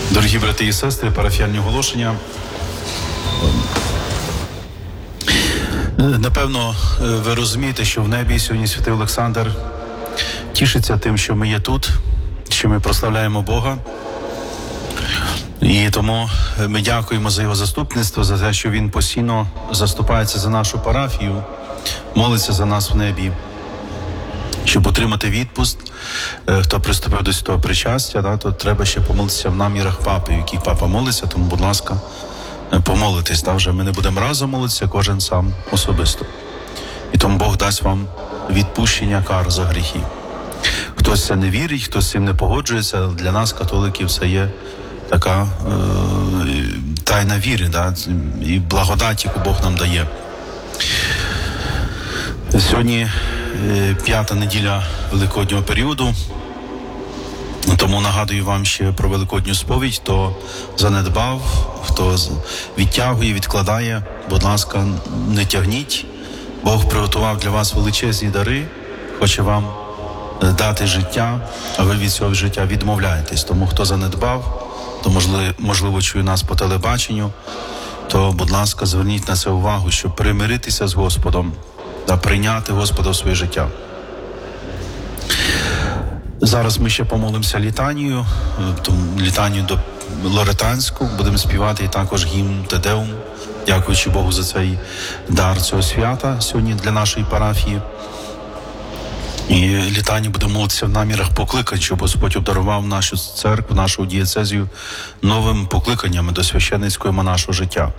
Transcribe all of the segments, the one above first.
Дорогі брати і сестри, парафіальні оголошення. Напевно, ви розумієте, що в небі сьогодні святий Олександр тішиться тим, що ми є тут, що ми прославляємо Бога. І тому ми дякуємо за його заступництво, за те, що він постійно заступається за нашу парафію, молиться за нас в небі, щоб отримати відпуст. Хто приступив до святого причастя, то треба ще помолитися в намірах папи, в яких папа молиться, тому, будь ласка, помолитесь. Вже ми не будемо разом молитися, кожен сам особисто. І тому Бог дасть вам відпущення кар за гріхи. Хтось це не вірить, хтось з цим не погоджується, але для нас, католиків, це є така тайна віри, і благодать, яку Бог нам дає. Сьогодні 5-та неділя Великоднього періоду, тому нагадую вам ще про Великодню сповідь. Хто занедбав, хто відтягує, відкладає, будь ласка, не тягніть. Бог приготував для вас величезні дари, хоче вам дати життя, а ви від цього життя відмовляєтесь. Тому хто занедбав, то можливо чує нас по телебаченню, то, будь ласка, зверніть на це увагу, щоб примиритися з Господом та прийняти Господа в своє життя. Зараз ми ще помолимося літанію до Лоретанську, будемо співати і також гімн Те Деум, дякуючи Богу за цей дар цього свята сьогодні для нашої парафії. І літанію будемо молитися в намірах покликань, щоб Господь обдарував нашу церкву, нашу дієцезію новим покликаннями до священницького монашого життя.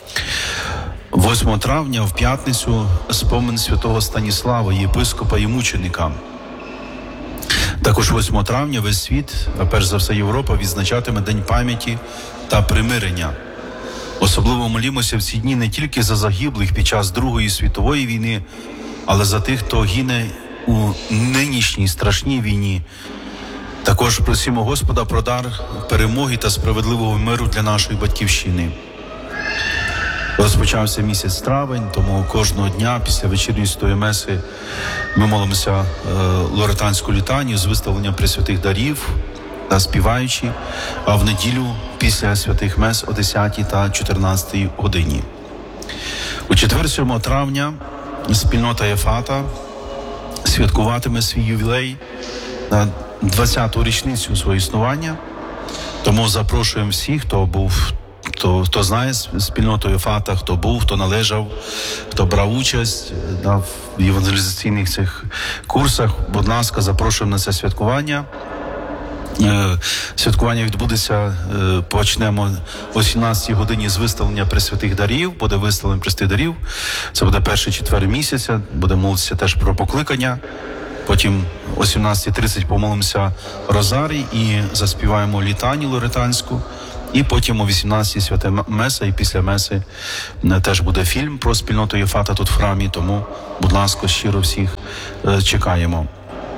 8 травня, в п'ятницю, спомин святого Станіслава, єпископа і мученика. Також 8 травня весь світ, а перш за все Європа, відзначатиме День пам'яті та примирення. Особливо молімося в ці дні не тільки за загиблих під час Другої світової війни, але за тих, хто гине у нинішній страшній війні. Також просимо Господа про дар перемоги та справедливого миру для нашої батьківщини. Розпочався місяць травень, тому кожного дня після вечірньої святої меси ми молимося Лоретанську літанію з виставленням пресвятих дарів та співаючи, а в неділю після святих мес о 10 та 14 годині. У четвер 7 травня спільнота Ефата святкуватиме свій ювілей на 20-ту річницю свого існування. Тому запрошуємо всіх, хто знає спільноту Ефата, хто був, хто належав, хто брав участь в евангелізаційних цих курсах. Будь ласка, запрошуємо на це святкування. Святкування відбудеться, почнемо о 17 годині з виставлення пресвятих дарів, буде виставлення пресвятих дарів. Це буде перший четвер місяця, буде молитися теж про покликання. Потім о 17:30 помолимося Розарій і заспіваємо літанію Лоретанську. І потім о 18-й свята меса, і після меси теж буде фільм про спільноту Єфата тут в храмі, тому, будь ласка, щиро всіх чекаємо.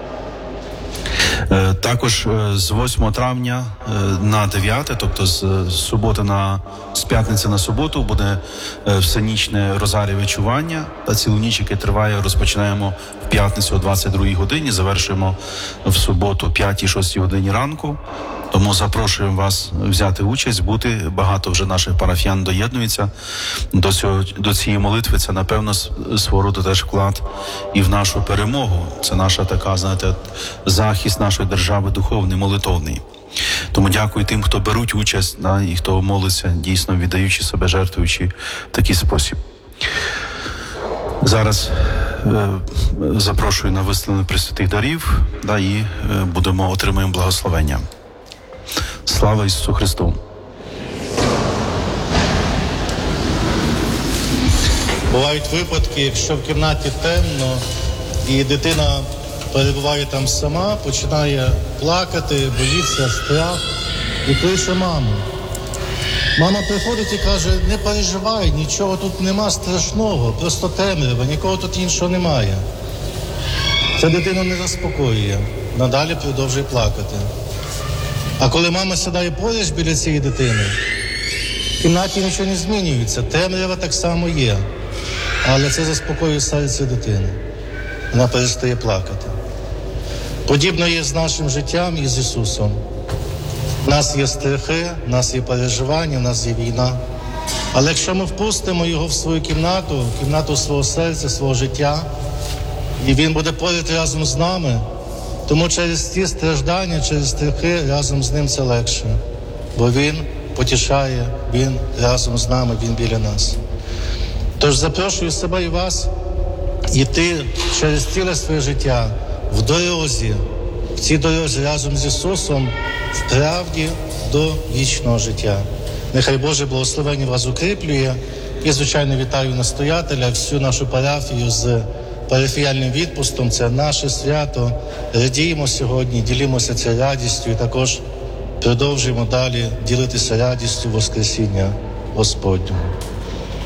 Також з 8 травня на 9, тобто з п'ятниці на суботу, буде всенічне розаріє вечування та цілу ніч, яке триває, розпочинаємо в п'ятницю о 22 годині, завершуємо в суботу о 5-6 годині ранку. Тому запрошуємо вас взяти участь, бути. Багато вже наших парафіян доєднується до цієї молитви. Це, напевно, свого роду теж вклад і в нашу перемогу. Це наша така, захист нашої держави духовний, молитовний. Тому дякую тим, хто беруть участь, і хто молиться, дійсно віддаючи себе, жертвуючи в такий спосіб. Зараз запрошую на виставлення пресвятих дарів, і отримаємо благословення. Слава Ісусу Христу! Бувають випадки, якщо в кімнаті темно і дитина перебуває там сама, починає плакати, боїться, страх і кличе маму. Мама приходить і каже: не переживай, нічого тут нема страшного, просто темрява, нікого тут іншого немає. Це дитину не заспокоює, надалі продовжує плакати. А коли мама сідає поруч біля цієї дитини, в кімнаті нічого не змінюється, темрява так само є, але це заспокоює серце дитини. Вона перестає плакати. Подібно є з нашим життям і з Ісусом. У нас є страхи, у нас є переживання, у нас є війна. Але якщо ми впустимо його в свою кімнату свого серця, свого життя, і він буде поряд разом з нами, тому через ті страждання, через страхи разом з ним це легше. Бо він потішає, він разом з нами, він біля нас. Тож запрошую себе і вас йти через ціле своє життя в дорозі, в цій дорозі разом з Ісусом, в правді до вічного життя. Нехай Боже благословення вас укріплює. І, звичайно, вітаю настоятеля, всю нашу парафію з парафіяльним відпустом. Це наше свято. Радіємо сьогодні, ділімося цією радістю і також продовжуємо далі ділитися радістю Воскресіння Господнього.